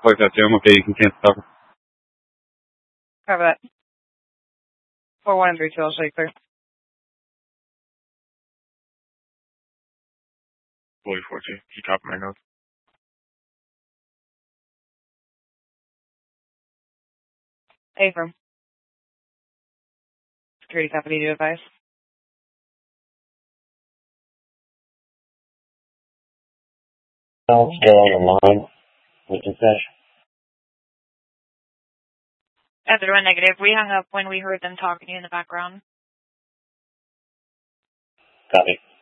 Like that, Jim. Okay, you can cancel cover. Cover that. 4-1 and 3-2, I'll show you clear. 44-2. You copy my notes. Affirm. Security company to advise. Still on the line. We can finish. Everyone negative. We hung up when we heard them talking to you in the background. Copy.